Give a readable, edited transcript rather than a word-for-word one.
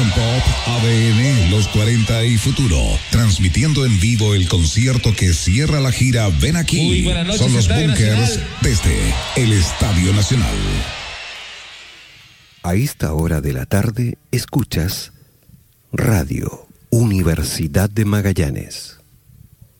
and Pop, ADN, Los 40 y Futuro. Transmitiendo en vivo el concierto que cierra la gira Ven Aquí. Muy buenas noches, son los Estadio Bunkers Nacional. desde el Estadio Nacional. A esta hora de la tarde escuchas Radio Universidad de Magallanes.